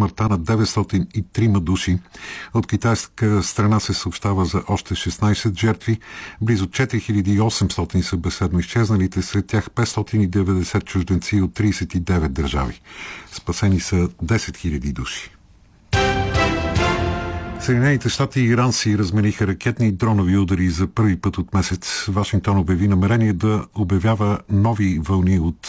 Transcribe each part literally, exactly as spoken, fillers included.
смъртта на деветстотин и трима души. От китайска страна се съобщава за още шестнайсет жертви. Близо четири хиляди и осемстотин са безследно изчезналите, сред тях петстотин и деветдесет чужденци от трийсет и девет държави. Спасени са десет хиляди души. Съединените щати и Иран си размениха ракетни и дронови удари за първи път от месец. Вашингтон обяви намерение да обявява нови вълни от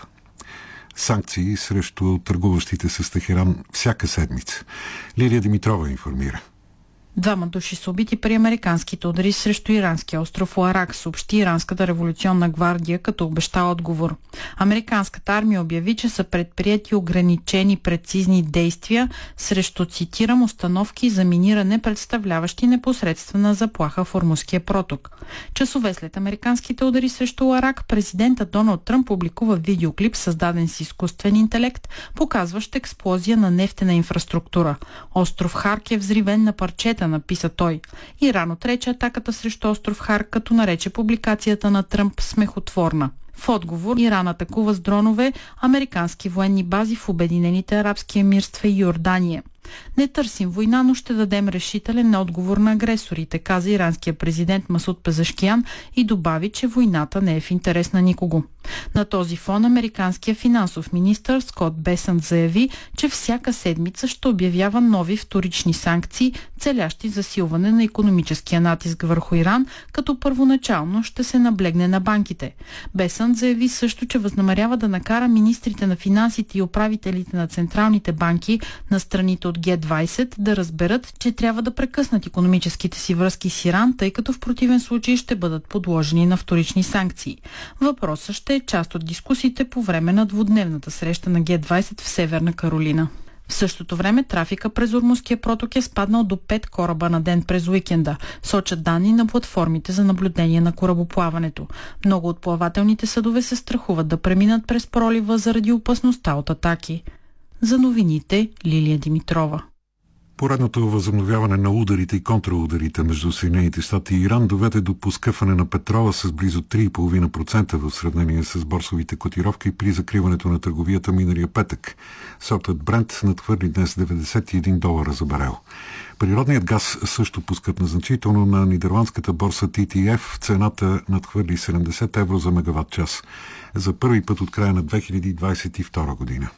санкции срещу търгуващите с Техеран всяка седмица. Лилия Димитрова информира. Двама души са убити при американските удари срещу иранския остров Уарак, съобщи Иранската революционна гвардия, като обеща отговор. Американската армия обяви, че са предприети ограничени прецизни действия срещу, цитирам, установки за миниране, представляващи непосредствена заплаха в Ормузския проток. Часове след американските удари срещу Уарак, президентът Доналд Тръмп публикува видеоклип, създаден с изкуствен интелект, показващ експлозия на нефтена инфраструктура. Остров Харк е взривен на парчета, написа той. Иран отрече атаката срещу остров Хар, като нарече публикацията на Тръмп смехотворна. В отговор Иран атакува с дронове американски военни бази в Обединените арабски емирства и Йордания. Не търсим война, но ще дадем решителен отговор на агресорите, каза иранския президент Масуд Пезешкиян и добави, че войната не е в интерес на никого. На този фон американският финансов министър Скот Бесънт заяви, че всяка седмица ще обявява нови вторични санкции, целящи засилване на икономическия натиск върху Иран, като първоначално ще се наблегне на банките. Бесънт заяви също, че възнамерява да накара министрите на финансите и управителите на централните банки на страните от Ге двайсет да разберат, че трябва да прекъснат икономическите си връзки с Иран, тъй като в противен случай ще бъдат подложени на вторични санкции. Въпросът ще е част от дискусиите по време на двудневната среща на Ге двайсет в Северна Каролина. В същото време трафика през Ормузския проток е спаднал до пет кораба на ден през уикенда, сочат данни на платформите за наблюдение на корабоплаването. Много от плавателните съдове се страхуват да преминат през пролива заради опасността от атаки. За новините Лилия Димитрова. Поредното възобновяване на ударите и контраударите между Съединените щати и Иран доведе до поскъпване на петрола с близо три цяло и пет процента в сравнение с борсовите котировки при закриването на търговията миналия петък. Сортът Брент надхвърли днес деветдесет и един долара за барел. Природният газ също поскъпна значително. На нидерландската борса Ти Ти Еф цената надхвърли седемдесет евро за мегаватт час за първи път от края на две хиляди двадесет и втора година.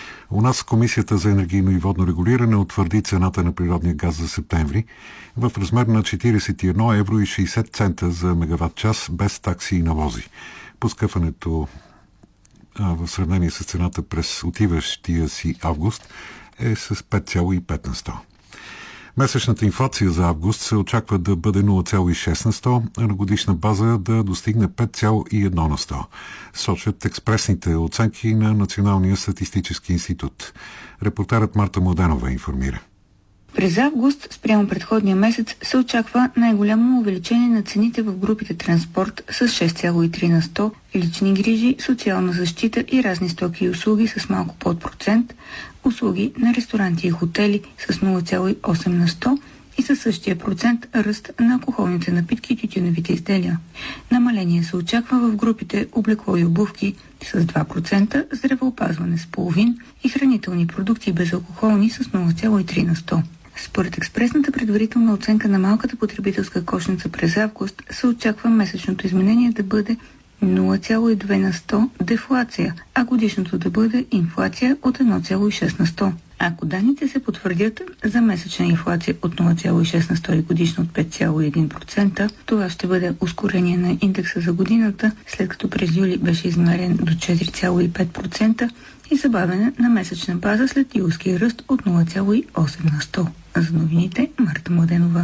У нас Комисията за енергийно и водно регулиране утвърди цената на природния газ за септември в размер на четиридесет и едно евро и шейсет цента за мегаватт час без такси и налози. Поскъпването в сравнение с цената през отиващия си август е с пет цяло и пет на сто. Месечната инфлация за август се очаква да бъде нула цяло и шест на сто, а на годишна база да достигне пет цяло и едно на сто. Сочат експресните оценки на Националния статистически институт. Репортерът Марта Младенова информира. През август, спрямо предходния месец, се очаква най-голямо увеличение на цените в групите транспорт с шест цяло и три на сто, лични грижи, социална защита и разни стоки и услуги с малко под процент, услуги на ресторанти и хотели с нула цяло и осем на сто и със същия процент ръст на алкохолните напитки и тютюневите изделия. Намаление се очаква в групите облекло и обувки с два процента, здравеопазване с половин и хранителни продукти безалкохолни с нула цяло и три на сто. Според експресната предварителна оценка на малката потребителска кошница през август се очаква месечното изменение да бъде нула цяло и две на сто дефлация, а годишното да бъде инфлация от едно цяло и шест на сто. Ако данните се потвърдят за месечна инфлация от нула цяло и шест на сто и годишно от пет цяло и един процента, това ще бъде ускорение на индекса за годината, след като през юли беше измерен до четири цяло и пет процента и забавяне на месечна база след юлския ръст от нула цяло и осем на сто. За новините Марта Младенова.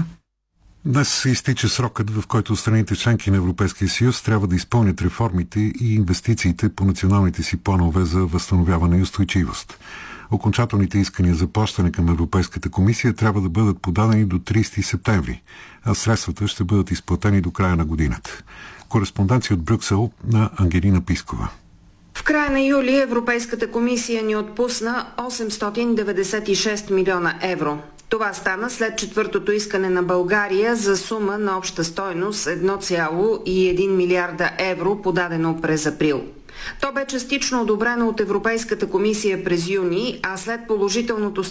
Днес изтича срокът, в който страните членки на Европейския съюз трябва да изпълнят реформите и инвестициите по националните си планове за възстановяване и устойчивост. Окончателните искания за плащане към Европейската комисия трябва да бъдат подадени до тридесети септември, а средствата ще бъдат изплатени до края на годината. Кореспонденция от Брюксел на Ангелина Пискова. В края на юли Европейската комисия ни отпусна осемстотин деветдесет и шест милиона евро. Това стана след четвъртото искане на България за сума на обща стойност едно цяло и един милиарда евро, подадено през април. То бе частично одобрено от Европейската комисия през юни, а след положителното